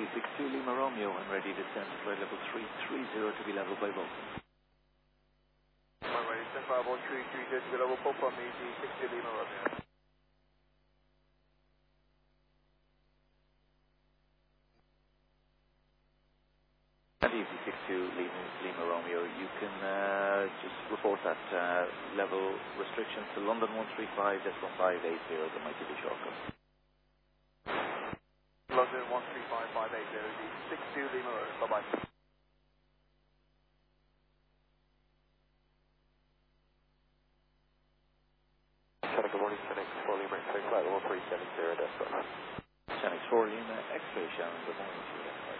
EC62 Lima Romeo and ready to descend to flight level 330 to be level by both. I'm ready to descend flight level 330 to be level both from EC62 Lima Romeo. At EC62 Lima Romeo, you can just report that level restrictions to London 135.580, that might give you a shortcut. London 135.580, 62 Lima Romeo, bye-bye. Good morning, Senex 4 Lima X-ray flight 1370, that's right. Senex 4 Lima X-ray, Shannon, good morning to you.